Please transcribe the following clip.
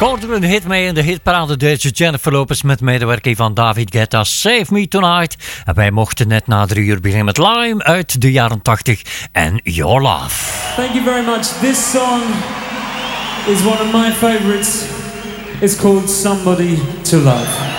Scoorde een hit mee in de hitparade Duitse Jennifer Lopez met medewerking van David Guetta, Save Me Tonight. En wij mochten net na 3 uur beginnen met Lime uit de jaren 80 en Your Love. Thank you very much. This song is one of my favorites. It's called Somebody to Love.